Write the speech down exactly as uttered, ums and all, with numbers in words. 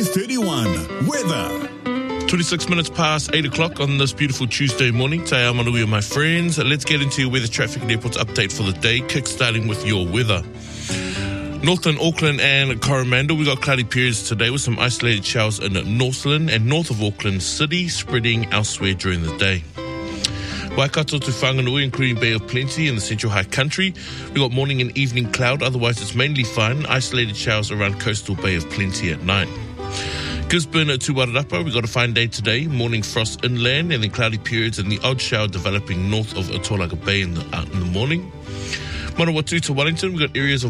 five thirty-one. Weather. twenty-six minutes past eight o'clock on this beautiful Tuesday morning. Te ao manuia, my friends. Let's get into your weather, traffic and airports update for the day, kick-starting with your weather. Northland, Auckland and Coromandel, we got cloudy periods today with some isolated showers in Northland and north of Auckland City, spreading elsewhere during the day. Waikato to Whanganui, including Bay of Plenty in the Central High Country. We got morning and evening cloud, otherwise it's mainly fine. Isolated showers around coastal Bay of Plenty at night. Gisborne to Wairarapa, we got a fine day today. Morning frost inland and then cloudy periods and the odd shower developing north of Otolaga Bay in the, uh, in the morning. Manawatu to Wellington, we got areas of